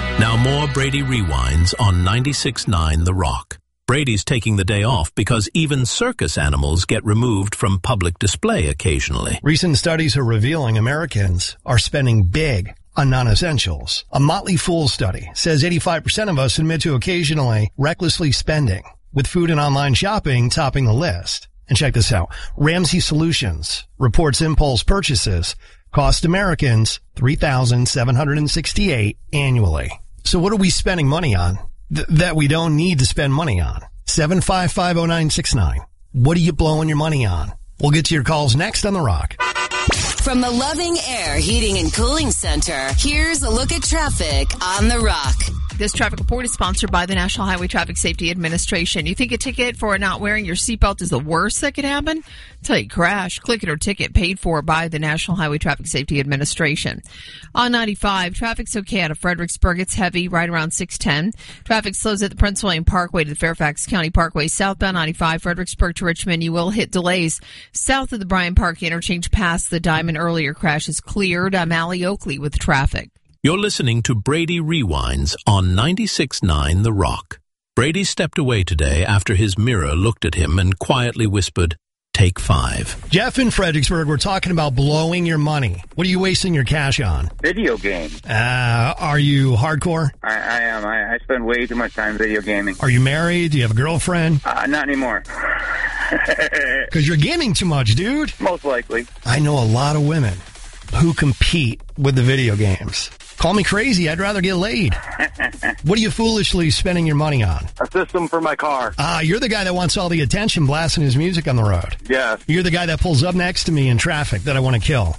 Now more Brady Rewinds on 96.9 The Rock. Brady's taking the day off because even circus animals get removed from public display occasionally. Recent studies are revealing Americans are spending big on non-essentials. A Motley Fool study says 85% of us admit to occasionally recklessly spending, with food and online shopping topping the list. And check this out. Ramsey Solutions reports impulse purchases cost Americans $3,768 annually. So what are we spending money on that we don't need to spend money on? 7550969. What are you blowing your money on? We'll get to your calls next on The Rock. From the Loving Air Heating and Cooling Center, here's a look at traffic on The Rock. This traffic report is sponsored by the National Highway Traffic Safety Administration. You think a ticket for not wearing your seatbelt is the worst that could happen? Until you crash. Click it or ticket paid for by the National Highway Traffic Safety Administration. On 95, traffic's okay out of Fredericksburg. It's heavy right around 610. Traffic slows at the Prince William Parkway to the Fairfax County Parkway. Southbound 95, Fredericksburg to Richmond. You will hit delays south of the Bryan Park interchange past the Diamond. Earlier crash is cleared. I'm Allie Oakley with traffic. You're listening to Brady Rewinds on 96.9 The Rock. Brady stepped away today after his mirror looked at him and quietly whispered, "Take 5." Jeff in Fredericksburg, we're talking about blowing your money. What are you wasting your cash on? Video games. Are you hardcore? I am. I spend way too much time video gaming. Are you married? Do you have a girlfriend? Not anymore. Because you're gaming too much, dude. Most likely. I know a lot of women who compete with the video games. Call me crazy. I'd rather get laid. What are you foolishly spending your money on? A system for my car. You're the guy that wants all the attention blasting his music on the road. Yeah. You're the guy that pulls up next to me in traffic that I want to kill.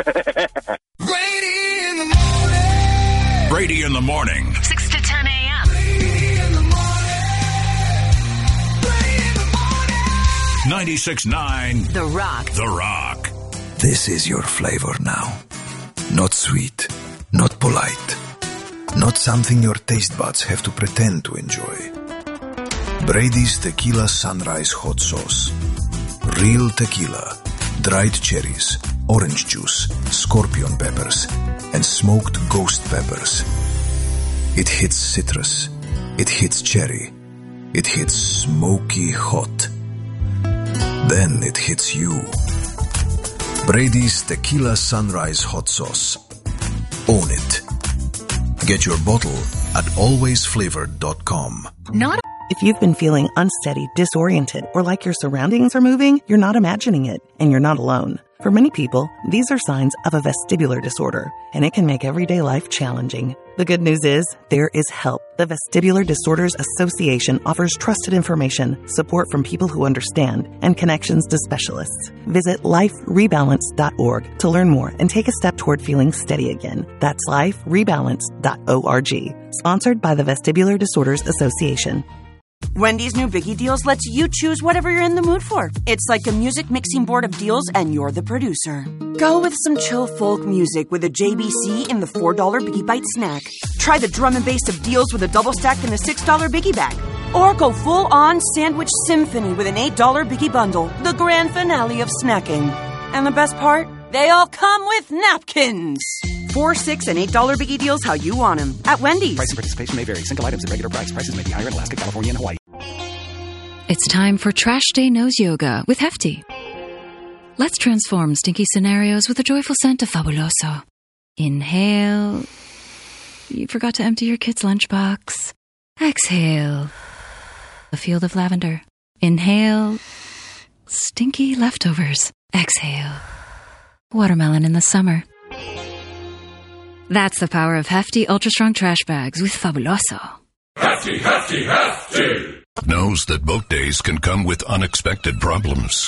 Brady in the morning. Brady in the morning. 6 to 10 a.m. Brady in the morning. Brady in the morning. 96.9 The Rock. The Rock. This is your flavor now. Not sweet, not polite, not something your taste buds have to pretend to enjoy. Brady's Tequila Sunrise Hot Sauce. Real tequila, dried cherries, orange juice, scorpion peppers, and smoked ghost peppers. It hits citrus. It hits cherry. It hits smoky hot. Then it hits you. Brady's Tequila Sunrise Hot Sauce. Own it. Get your bottle at alwaysflavored.com. If you've been feeling unsteady, disoriented, or like your surroundings are moving, you're not imagining it, and you're not alone. For many people, these are signs of a vestibular disorder, and it can make everyday life challenging. The good news is, there is help. The Vestibular Disorders Association offers trusted information, support from people who understand, and connections to specialists. Visit liferebalance.org to learn more and take a step toward feeling steady again. That's liferebalance.org. Sponsored by the Vestibular Disorders Association. Wendy's new Biggie Deals lets you choose whatever you're in the mood for. It's like a music mixing board of deals, and you're the producer. Go with some chill folk music with a JBC in the $4 Biggie Bite snack. Try the drum and bass of deals with a double stack in the $6 Biggie Bag. Or go full-on sandwich symphony with an $8 Biggie Bundle, the grand finale of snacking. And the best part? They all come with napkins. $4, $6, and $8 Biggie Deals how you want them at Wendy's. Price and participation may vary. Single items at regular price. Prices may be higher in Alaska, California, and Hawaii. It's time for Trash Day Nose Yoga with Hefty. Let's transform stinky scenarios with the joyful scent of Fabuloso. Inhale. You forgot to empty your kid's lunchbox. Exhale. A field of lavender. Inhale. Stinky leftovers. Exhale. Watermelon in the summer. That's the power of Hefty Ultra Strong Trash Bags with Fabuloso. Hefty, hefty, hefty. Knows that boat days can come with unexpected problems.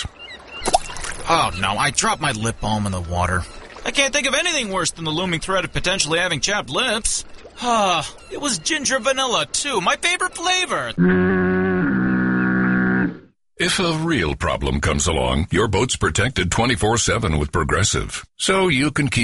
Oh no, I dropped my lip balm in the water. I can't think of anything worse than the looming threat of potentially having chapped lips. It was ginger vanilla too, my favorite flavor. If a real problem comes along, your boat's protected 24/7 with Progressive, so you can keep